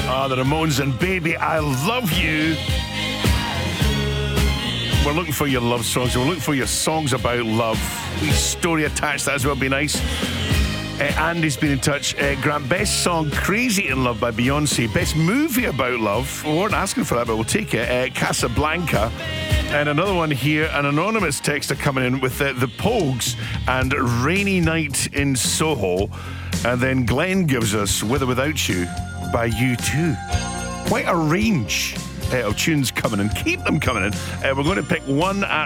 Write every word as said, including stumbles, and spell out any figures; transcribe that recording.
Ah, the Ramones and Baby, I Love You. We're looking for your love songs. We're looking for your songs about love. Wee story attached, that as well be nice. Uh, Andy's been in touch. Uh, Grant, best song, Crazy in Love by Beyonce. Best movie about love. We weren't asking for that, but we'll take it. Uh, Casablanca. And another one here, an anonymous texter coming in with uh, The Pogues and Rainy Night in Soho. And then Glenn gives us With or Without You by U two. Quite a range uh, of tunes coming in. Keep them coming in. Uh, we're going to pick one at